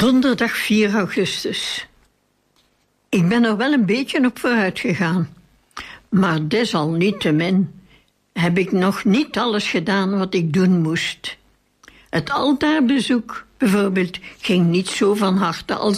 Donderdag 4 augustus. Ik ben er wel een beetje op vooruit gegaan. Maar desalniettemin heb ik nog niet alles gedaan wat ik doen moest. Het altaarbezoek bijvoorbeeld ging niet zo van harte als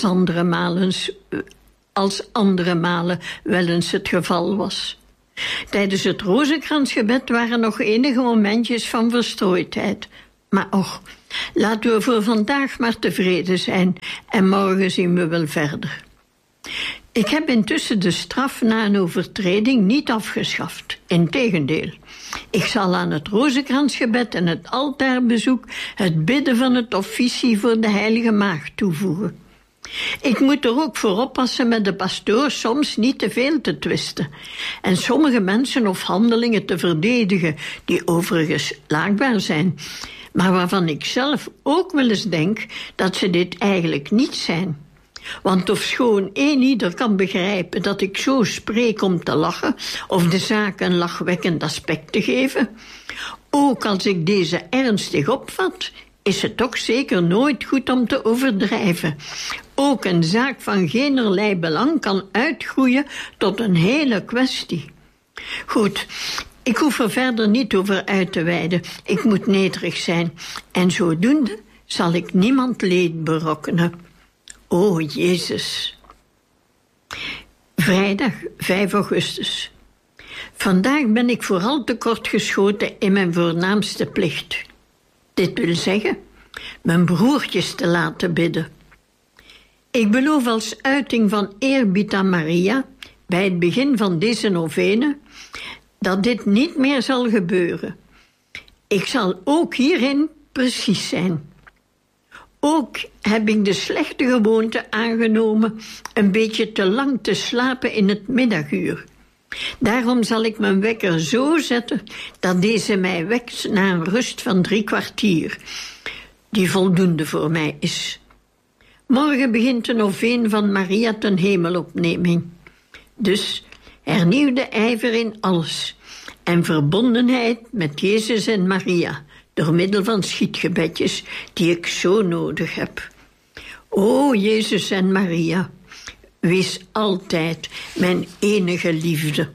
andere malen wel eens het geval was. Tijdens het rozenkransgebed waren nog enige momentjes van verstrooidheid. Maar och, laten we voor vandaag maar tevreden zijn en morgen zien we wel verder. Ik heb intussen de straf na een overtreding niet afgeschaft. Integendeel, ik zal aan het rozenkransgebed en het altaarbezoek het bidden van het officie voor de Heilige Maagd toevoegen. Ik moet er ook voor oppassen met de pastoor soms niet te veel te twisten en sommige mensen of handelingen te verdedigen die overigens laakbaar zijn, maar waarvan ik zelf ook wel eens denk dat ze dit eigenlijk niet zijn. Want ofschoon ieder kan begrijpen dat ik zo spreek om te lachen of de zaak een lachwekkend aspect te geven, ook als ik deze ernstig opvat, is het toch zeker nooit goed om te overdrijven. Ook een zaak van geenerlei belang kan uitgroeien tot een hele kwestie. Goed, ik hoef er verder niet over uit te weiden. Ik moet nederig zijn. En zodoende zal ik niemand leed berokkenen. O Jezus. Vrijdag 5 augustus. Vandaag ben ik vooral tekortgeschoten in mijn voornaamste plicht. Dit wil zeggen, mijn broertjes te laten bidden. Ik beloof als uiting van eerbied aan Maria, bij het begin van deze novene, dat dit niet meer zal gebeuren. Ik zal ook hierin precies zijn. Ook heb ik de slechte gewoonte aangenomen een beetje te lang te slapen in het middaguur. Daarom zal ik mijn wekker zo zetten dat deze mij wekt na een rust van 3 kwartier, die voldoende voor mij is. Morgen begint de noveen van Maria ten Hemelopneming. Dus hernieuwde ijver in alles en verbondenheid met Jezus en Maria, door middel van schietgebedjes die ik zo nodig heb. O Jezus en Maria, wees altijd mijn enige liefde.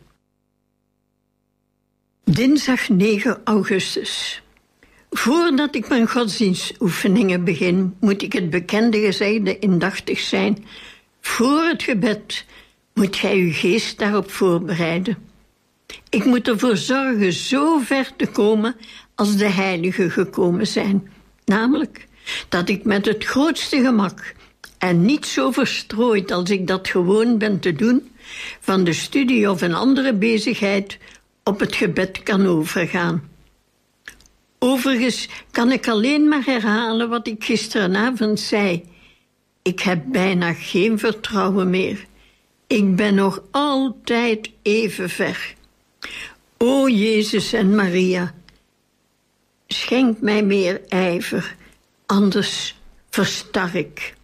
Dinsdag 9 augustus. Voordat ik mijn godsdienstoefeningen begin, moet ik het bekende gezegde indachtig zijn. Voor het gebed moet gij uw geest daarop voorbereiden. Ik moet ervoor zorgen zo ver te komen als de heiligen gekomen zijn. Namelijk dat ik met het grootste gemak en niet zo verstrooid als ik dat gewoon ben te doen, van de studie of een andere bezigheid op het gebed kan overgaan. Overigens kan ik alleen maar herhalen wat ik gisteravond zei. Ik heb bijna geen vertrouwen meer. Ik ben nog altijd even ver. O Jezus en Maria, schenk mij meer ijver, anders verstar ik.